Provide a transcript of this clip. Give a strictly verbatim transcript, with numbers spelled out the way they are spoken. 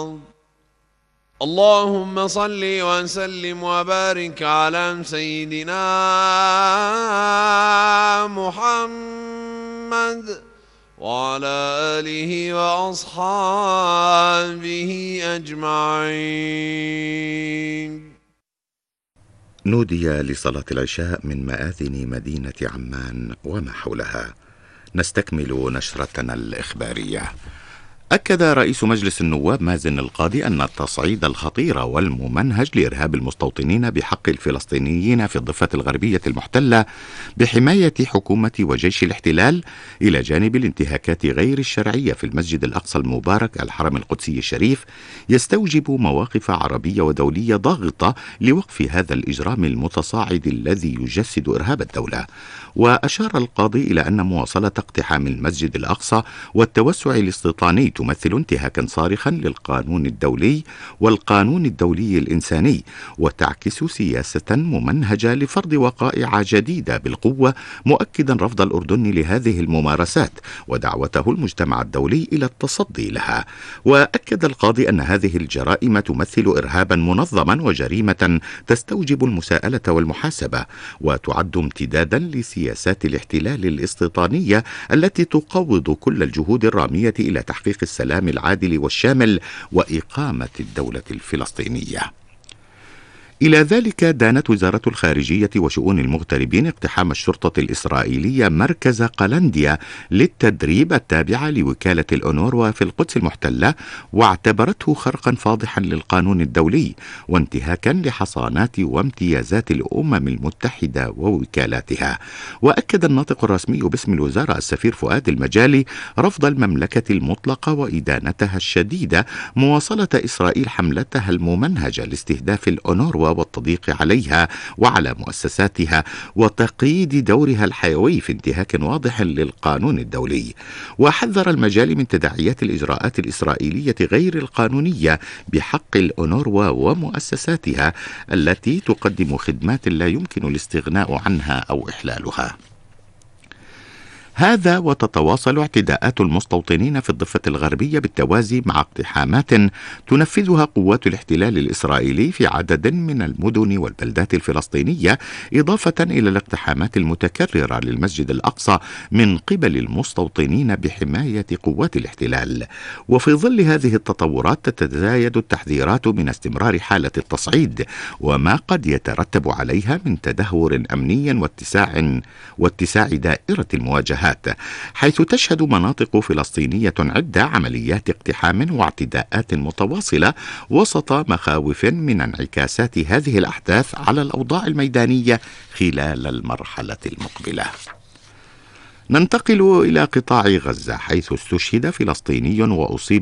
الأرض. اللهم صل وسلم وبارك على سيدنا محمد وعلى آله وأصحابه أجمعين. نودي لصلاة العشاء من مآذن مدينة عمان وما حولها. نستكمل نشرتنا الإخبارية. أكد رئيس مجلس النواب مازن القاضي أن التصعيد الخطير والممنهج لإرهاب المستوطنين بحق الفلسطينيين في الضفة الغربية المحتلة بحماية حكومة وجيش الاحتلال إلى جانب الانتهاكات غير الشرعية في المسجد الأقصى المبارك الحرم القدسي الشريف يستوجب مواقف عربية ودولية ضاغطة لوقف هذا الإجرام المتصاعد الذي يجسد إرهاب الدولة. وأشار القاضي إلى أن مواصلة اقتحام المسجد الأقصى والتوسع الاستيطاني تمثل انتهاكا صارخا للقانون الدولي والقانون الدولي الإنساني، وتعكس سياسة ممنهجة لفرض وقائع جديدة بالقوة، مؤكدا رفض الأردن لهذه الممارسات ودعوته المجتمع الدولي إلى التصدي لها. وأكد القاضي أن هذه الجرائم تمثل إرهابا منظما وجريمة تستوجب المساءلة والمحاسبة، وتعد امتدادا لسياسات الاحتلال الاستيطانية التي تقوض كل الجهود الرامية إلى تحقيق السلام العادل والشامل وإقامة الدولة الفلسطينية. إلى ذلك دانت وزارة الخارجية وشؤون المغتربين اقتحام الشرطة الإسرائيلية مركز قلنديا للتدريب التابع لوكالة الأونروا في القدس المحتلة، واعتبرته خرقا فاضحا للقانون الدولي وانتهاكا لحصانات وامتيازات الأمم المتحدة ووكالاتها. وأكد الناطق الرسمي باسم الوزارة السفير فؤاد المجالي رفض المملكة المطلقة وإدانتها الشديدة مواصلة إسرائيل حملتها الممنهجة لاستهداف الأونروا والتضييق عليها وعلى مؤسساتها وتقييد دورها الحيوي في انتهاك واضح للقانون الدولي. وحذر المجال من تداعيات الإجراءات الإسرائيلية غير القانونية بحق الأونروا ومؤسساتها التي تقدم خدمات لا يمكن الاستغناء عنها أو إحلالها. هذا وتتواصل اعتداءات المستوطنين في الضفة الغربية بالتوازي مع اقتحامات تنفذها قوات الاحتلال الإسرائيلي في عدد من المدن والبلدات الفلسطينية، إضافة إلى الاقتحامات المتكررة للمسجد الأقصى من قبل المستوطنين بحماية قوات الاحتلال. وفي ظل هذه التطورات تتزايد التحذيرات من استمرار حالة التصعيد وما قد يترتب عليها من تدهور أمني واتساع واتساع دائرة المواجهة، حيث تشهد مناطق فلسطينية عدة عمليات اقتحام واعتداءات متواصلة وسط مخاوف من انعكاسات هذه الأحداث على الأوضاع الميدانية خلال المرحلة المقبلة. ننتقل إلى قطاع غزة، حيث استشهد فلسطيني وأصيب